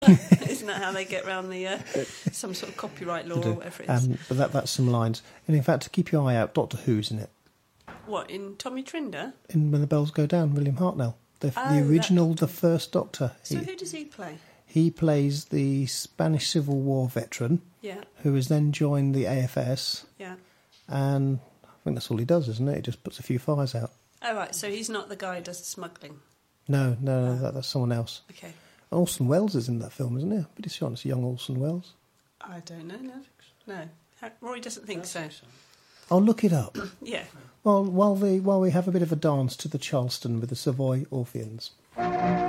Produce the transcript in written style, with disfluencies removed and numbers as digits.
Isn't that how they get around the some sort of copyright law or whatever it is? But that's some lines. And in fact, to keep your eye out, Doctor Who's in it. What, in Tommy Trinder? In When the Bells Go Down, William Hartnell. The original, the first Doctor. So who does he play? He plays the Spanish Civil War veteran, who has then joined the AFS. Yeah. And I think that's all he does, isn't it? He just puts a few fires out. Oh, right, so he's not the guy who does the smuggling? No, that's someone else. Okay. Orson Welles is in that film, isn't he? I'm pretty sure it's young Orson Welles. I don't know, no. Rory doesn't think so. I'll look it up. Yeah. Well, while we have a bit of a dance to the Charleston with the Savoy Orpheans.